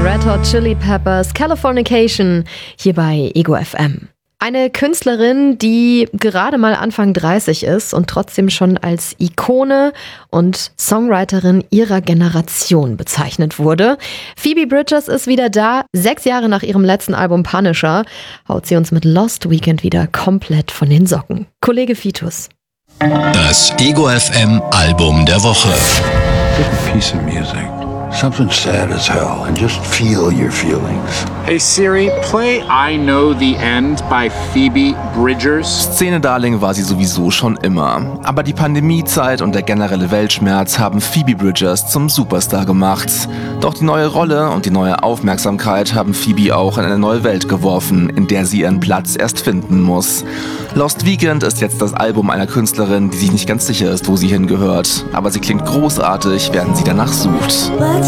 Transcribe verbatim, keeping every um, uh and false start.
Red Hot Chili Peppers, Californication, hier bei Ego F M. Eine Künstlerin, die gerade mal Anfang dreißig ist und trotzdem schon als Ikone und Songwriterin ihrer Generation bezeichnet wurde. Phoebe Bridgers ist wieder da. Sechs Jahre nach ihrem letzten Album Punisher haut sie uns mit Lost Weekend wieder komplett von den Socken. Kollege Fitus. Das Ego F M Album der Woche. Pick a piece of music. Something sad as hell and just feel your feelings. Hey Siri, play I Know the End by Phoebe Bridgers. Szene-Darling war sie sowieso schon immer. Aber die Pandemiezeit und der generelle Weltschmerz haben Phoebe Bridgers zum Superstar gemacht. Doch die neue Rolle und die neue Aufmerksamkeit haben Phoebe auch in eine neue Welt geworfen, in der sie ihren Platz erst finden muss. Lost Weekend ist jetzt das Album einer Künstlerin, die sich nicht ganz sicher ist, wo sie hingehört. Aber sie klingt großartig, während sie danach sucht.